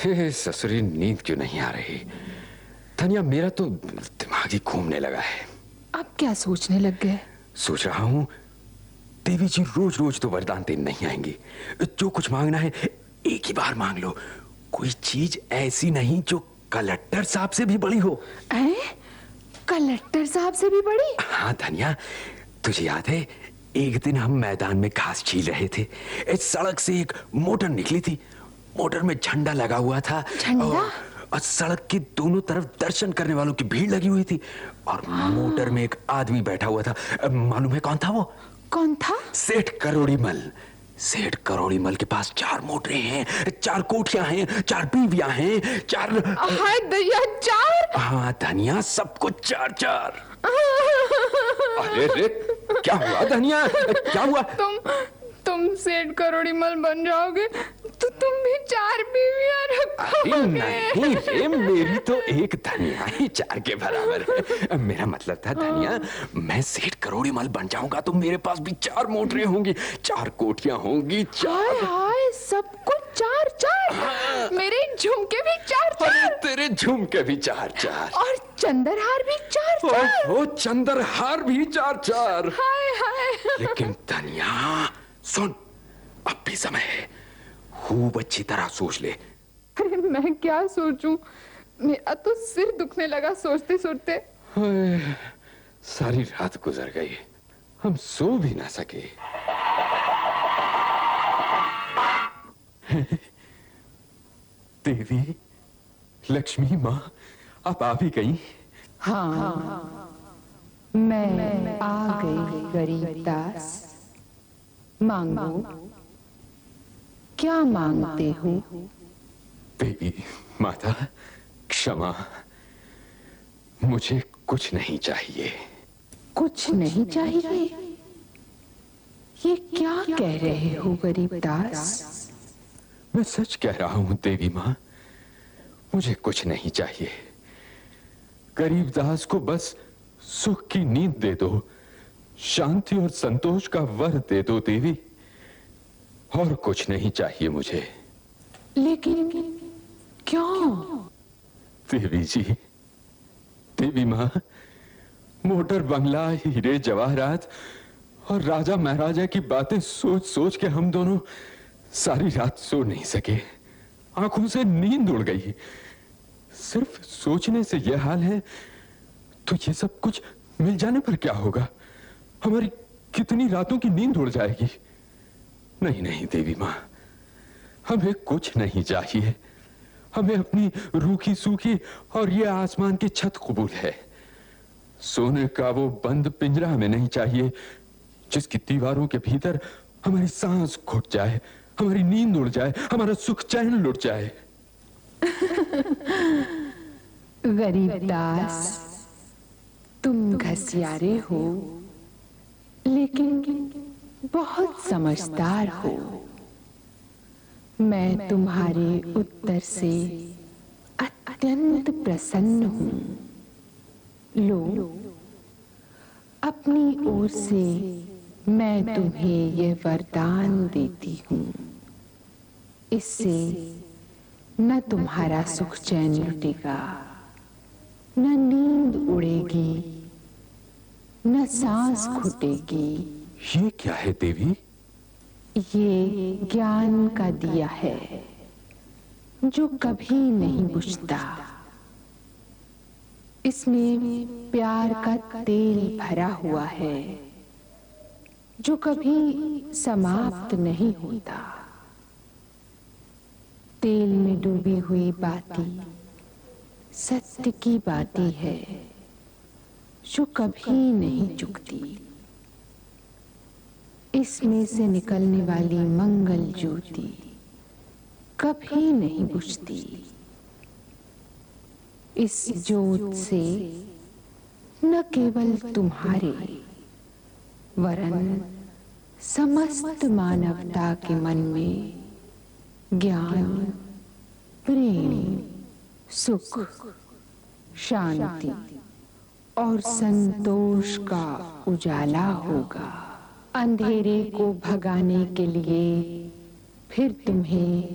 हे ससुरी, नींद क्यों नहीं आ रही? धनिया, मेरा तो दिमाग ही घूमने लगा है। आप क्या सोचने लग गए? सोच रहा हूँ देवी जी रोज रोज तो वरदान देने नहीं आएंगी। जो कुछ मांगना है एक ही बार मांग लो। कोई चीज ऐसी नहीं जो कलेक्टर साहब से भी बड़ी हो। कलेक्टर साहब से भी बड़ी? हाँ धनिया, तुझे याद है एक दिन हम मैदान में घास छील रहे थे, इस सड़क से एक मोटर निकली थी। मोटर में झंडा लगा हुआ था। झंडा? और सड़क के दोनों तरफ दर्शन करने वालों की भीड़ लगी हुई थी। और मोटर में एक आदमी बैठा हुआ था। मालूम है कौन था वो? कौन था? सेठ करोड़ीमल। सेठ करोड़ीमल के पास 4 मोटरें हैं, 4 कोठियां हैं, 4 बीवियां हैं, 4। हाय दया, 4? हाँ धनिया, सब कुछ 4-4। अरे रे, क्या हुआ धनिया, क्या हुआ? तुम सेठ करोड़ीमल बन जाओगे तो तुम भी 4 बीवियां रखोगे। नहीं रे, मेरी तो एक धनिया ही 4 के बराबर है। मेरा मतलब था धनिया, मैं सेठ करोड़ीमल बन जाऊंगा तो मेरे पास भी 4 मोटरें होंगी, 4 कोठियां होंगी, 4। हाय, सब कुछ 4-4। मेरे झुमके भी 4-4। तेरे झुमके भी 4-4। और चंद्रहार भी 4-4। ओ चंद्रहार भी 4-4। हाय हाय। लेकिन धनिया सुन, अब भी समय है, खूब अच्छी तरह सोच ले। अरे मैं क्या सोचूं, मेरा तो सिर दुखने लगा सोचते सोचते। सारी रात गुजर गई, हम सो भी ना सके। देवी, लक्ष्मी माँ, आप आ भी गई? हाँ, मैं आ गई गरीब दास। मांगो, क्या मांगते हो? देवी माता, क्षमा, मुझे कुछ नहीं चाहिए। कुछ नहीं चाहिए? ये क्या कह रहे हो गरीब दास? मैं सच कह रहा हूं देवी माँ, मुझे कुछ नहीं चाहिए। गरीबदास को बस सुख की नींद दे दो, शांति और संतोष का वर दे दो देवी, और कुछ नहीं चाहिए मुझे। लेकिन क्यों? देवी जी, देवी माँ, मोटर बंगला, हीरे जवाहरात और राजा महाराजा की बातें सोच सोच के हम दोनों सारी रात सो नहीं सके। आंखों से नींद उड़ गई। सिर्फ सोचने से यह हाल है तो ये सब कुछ मिल जाने पर क्या होगा? हमारी कितनी रातों की नींद उड़ जाएगी। नहीं नहीं देवी माँ, हमें कुछ नहीं चाहिए। हमें अपनी रूखी सूखी और ये आसमान की छत कबूल है। सोने का वो बंद पिंजरा हमें नहीं चाहिए जिसकी दीवारों के भीतर हमारी सांस घुट जाए, हमारी नींद उड़ जाए, हमारा सुख चैन लुट जाए। गरीब दास, तुम घसियारे हो लेकिन बहुत समझदार हो। मैं तुम्हारे उत्तर से अत्यंत प्रसन्न हूं। लो, अपनी ओर से मैं तुम्हें यह वरदान देती हूं। इससे न तुम्हारा सुख चैन लुटेगा, न नींद उड़ेगी, न सांस घुटेगी। ये क्या है देवी? ये ज्ञान का दिया है जो कभी नहीं बुझता। इसमें प्यार का तेल भरा हुआ है जो कभी समाप्त नहीं होता। तेल में डूबी हुई बाती सत्य की बाती है जो कभी नहीं चुकती। इसमें से निकलने वाली मंगल ज्योति कभी नहीं बुझती। इस ज्योत से न केवल तुम्हारे वरन समस्त मानवता के मन में ज्ञान, प्रेम, सुख, शांति और संतोष का उजाला होगा। अंधेरे को भगाने के लिए फिर तुम्हें